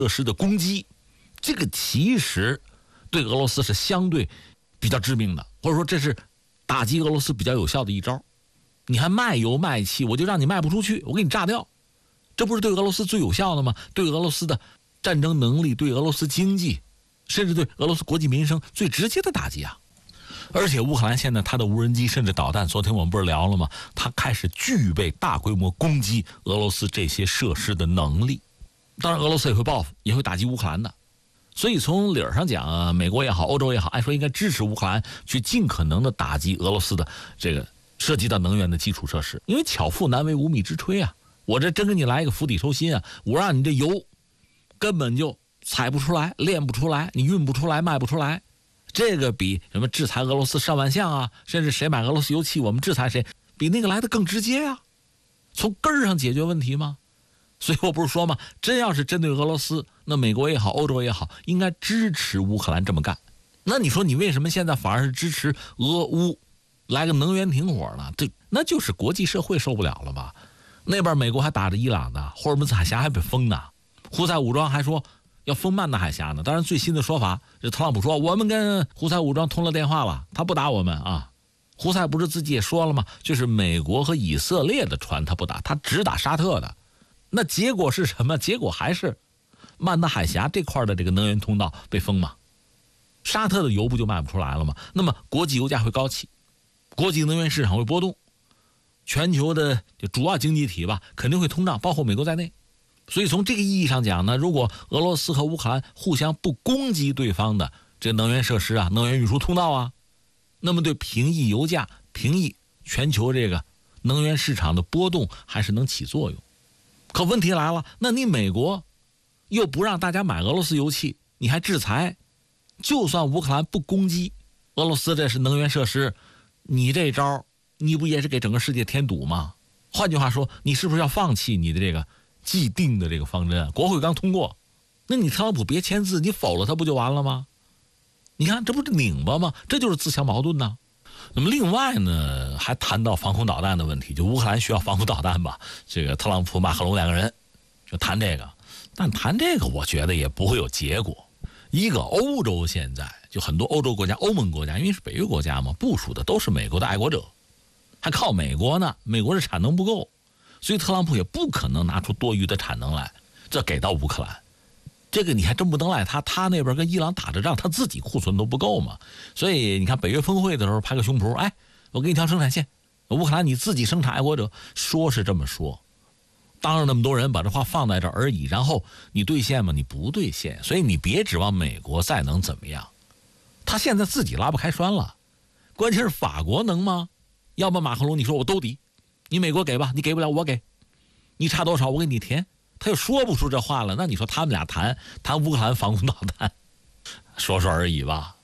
设施的攻击，这个其实对俄罗斯是相对比较致命的，或者说这是打击俄罗斯比较有效的一招。你还卖油卖气，我就让你卖不出去，我给你炸掉，这不是对俄罗斯最有效的吗？对俄罗斯的战争能力，对俄罗斯经济，甚至对俄罗斯国计民生最直接的打击啊！而且乌克兰现在它的无人机甚至导弹，昨天我们不是聊了吗？它开始具备大规模攻击俄罗斯这些设施的能力。当然俄罗斯也会报复，也会打击乌克兰的。所以从理儿上讲啊，美国也好，欧洲也好，按说应该支持乌克兰去尽可能的打击俄罗斯的这个涉及到能源的基础设施，因为巧妇难为无米之炊啊！我这真给你来一个釜底抽薪啊！我让你这油根本就采不出来，炼不出来，你运不出来，卖不出来。这个比什么制裁俄罗斯上万项啊，甚至谁买俄罗斯油气我们制裁谁，比那个来的更直接啊！从根儿上解决问题吗？所以我不是说嘛，真要是针对俄罗斯，那美国也好，欧洲也好，应该支持乌克兰这么干。那你说你为什么现在反而是支持俄乌来个能源停火呢？那就是国际社会受不了了吧？那边美国还打着伊朗呢，霍尔木兹海峡还被封呢，胡塞武装还说要封曼达海峡呢。当然最新的说法，这特朗普说我们跟胡塞武装通了电话了，他不打我们啊。胡塞不是自己也说了吗？就是美国和以色列的船他不打，他只打沙特的。那结果是什么？结果还是曼达海峡这块的这个能源通道被封嘛，沙特的油不就卖不出来了吗？那么国际油价会高起，国际能源市场会波动，全球的主要经济体吧肯定会通胀，包括美国在内。所以从这个意义上讲呢，如果俄罗斯和乌克兰互相不攻击对方的这能源设施啊、能源运输通道啊，那么对平抑油价、平抑全球这个能源市场的波动还是能起作用。可问题来了，那你美国又不让大家买俄罗斯油气，你还制裁，就算乌克兰不攻击俄罗斯这是能源设施，你这招你不也是给整个世界添堵吗？换句话说，你是不是要放弃你的这个既定的这个方针？国会刚通过，那你特朗普别签字，你否了他不就完了吗？你看这不是拧巴吗？这就是自相矛盾呢。那么另外呢，还谈到防空导弹的问题，就乌克兰需要防空导弹吧？这个特朗普、马克龙两个人就谈这个，但谈这个我觉得也不会有结果。一个欧洲现在就很多欧洲国家、欧盟国家，因为是北约国家嘛，部署的都是美国的爱国者，还靠美国呢。美国的产能不够，所以特朗普也不可能拿出多余的产能来，这给到乌克兰。这个你还真不能赖他，他那边跟伊朗打着仗，他自己库存都不够嘛。所以你看北约峰会的时候拍个胸脯，哎，我给你条生产线，乌克兰你自己生产爱国者，说是这么说，当着那么多人把这话放在这儿而已，然后你兑现吗？你不兑现，所以你别指望美国再能怎么样，他现在自己拉不开栓了。关键是法国能吗？要么马克龙你说我都抵，你美国给吧，你给不了我给，你差多少我给你填。他又说不出这话了，那你说他们俩谈乌克兰防空导弹，说说而已吧。